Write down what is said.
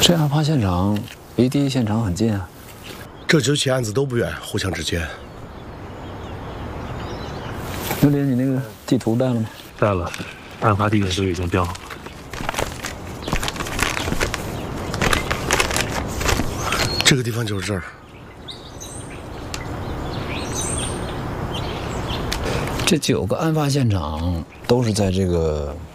这案发现场离第一现场很近啊。 这9起案子都不远，互相之间。 刘林，你那个地图带了吗？ 带了，案发地点都已经标好了。 这个地方就是这儿。 这9个案发现场都是在这个